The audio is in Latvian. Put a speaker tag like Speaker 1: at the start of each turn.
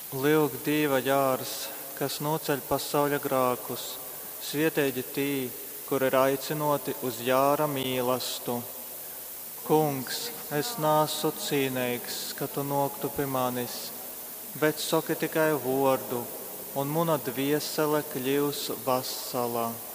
Speaker 1: Lūk, Dieva jārs, kas noceļ pasauļa grākus, svietēģi tī, kur ir aicinoti uz jāra mīlestību. Kungs, es neesmu cīnīgs, ka tu noktu pie manis, bet saki tikai vārdu, un mana dviesele kļūs vesela.